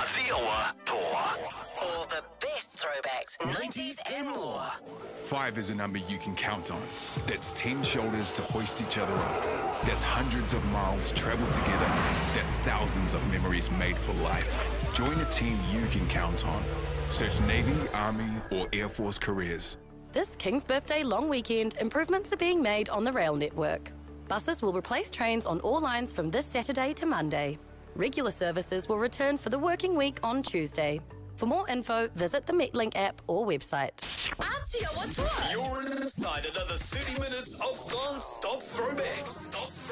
Aotearoa Toa. All the best throwbacks, 90s and more. 5 is a number you can count on. That's 10 shoulders to hoist each other up. That's hundreds of miles traveled together. That's thousands of memories made for life. Join a team you can count on. Search Navy, Army, or Air Force careers. This King's Birthday long weekend, improvements are being made on the rail network. Buses will replace trains on all lines from this Saturday to Monday. Regular services will return for the working week on Tuesday. For more info, visit the Metlink app or website. Aotearoa Toa. You're inside another 30 minutes of non-stop throwbacks.